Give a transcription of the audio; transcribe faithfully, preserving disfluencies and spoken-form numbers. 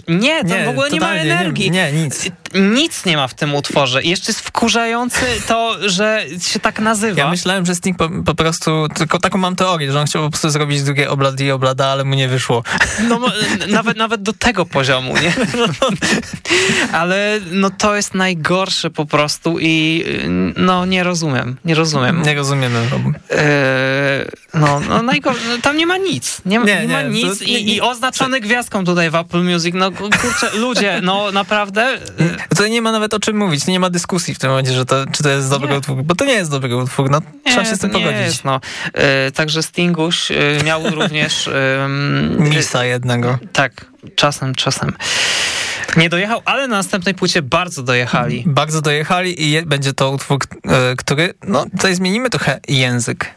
Nie, tam nie, w ogóle nie ma energii. Nie, nie, nic. Nic nie ma w tym utworze. I jeszcze jest wkurzający to, że się tak nazywa. Ja myślałem, że Sting po, po prostu, tylko taką mam teorię, że on chciał po prostu zrobić drugie Obladi Oblada, ale mu nie wyszło. No nawet, nawet do tego poziomu, nie? Ale no to jest najgorsze po prostu i no nie rozumiem, nie rozumiem. Nie rozumiemy. Eee, no, no najgorsze, tam nie ma nic. Nie, nie, nie ma nie, nic to, i, nie, nie, i oznaczony gwiazdką tutaj w Apple Music. No kurczę, ludzie, no naprawdę... Tutaj nie ma nawet o czym mówić, nie ma dyskusji w tym momencie, że to, czy to jest dobry nie. utwór, bo to nie jest dobry utwór, no nie, trzeba się z tym pogodzić. Jest, no. E, także Stinguś e, miał również... E, Misa jednego. Tak, czasem, czasem. Nie dojechał, ale na następnej płycie bardzo dojechali. Bardzo dojechali i je, będzie to utwór, e, który, no tutaj zmienimy trochę język.